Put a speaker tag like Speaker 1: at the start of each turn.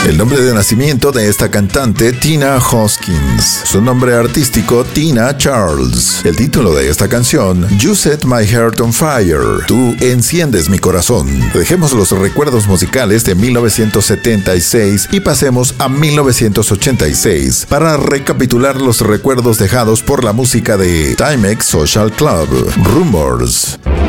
Speaker 1: El nombre de nacimiento de esta cantante, Tina Hoskins. Su nombre artístico, Tina Charles. El título de esta canción, You Set My Heart on Fire. Tú enciendes mi corazón. Dejemos los recuerdos musicales de 1976 y pasemos a 1986 para recapitular los recuerdos dejados por la música de Timex Social Club, Rumors.